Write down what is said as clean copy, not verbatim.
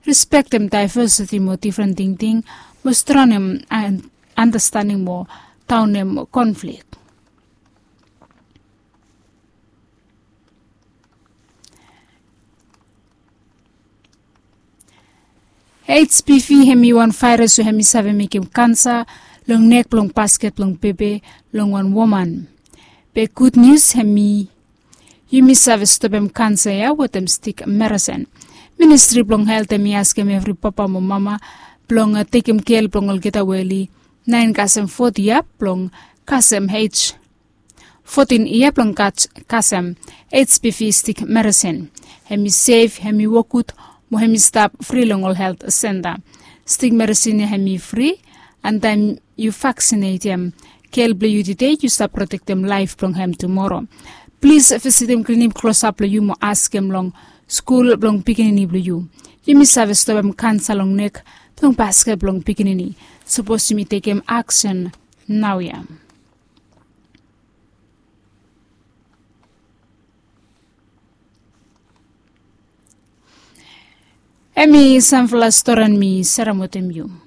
respect them diversity mo different ting mo strong them and understanding mo town them conflict. HPV hemi one virus so hemi save mikim cancer long neck long basket long baby long one woman. Be good news hemi you save stop em cancer ya with them stick medicine. Ministry blong health hemi ask him every papa mo mama blong take him care blong ol get away 9 kasem 40 ya blong kasem H 14 ya blong kasem HPV stick medicine. Hemi safe hemi work mo hemi stop free long all health center. Stick medicine hemi free and then you vaccinate them. Kel blue you today you stop protect them life from him tomorrow. Please visit them clinic close up you mo ask him long school long beginning blue you. You miss have stop him cancer long neck long basket long beginning. Supposed to me take him action now ya. Emi sanfla storan mi seramotem you.